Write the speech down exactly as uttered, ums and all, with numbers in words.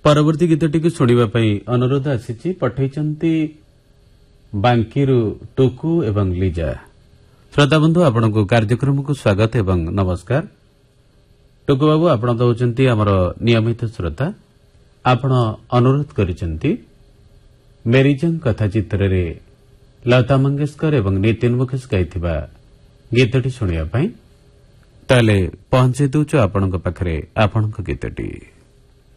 परवर्ती गीतटी शुणा अनुरोध आसी पठेइचंती बांकीरू टुकु एवं लीजा। श्रोता बंधु आपण को कार्यक्रम को स्वागत एवं नमस्कार। टुकु बाबू आपण तो होचंती हमर नियमित श्रोता। आपण अनुरोध करिसंती मेरीजंग कथा चित्र रे लता मंगेशकर एवं नितिन मुकेश गाइथिबा गीतटी शुणिया पई ताले पहुंचे दउछु आपणक पाखरे आपणक गीतटी।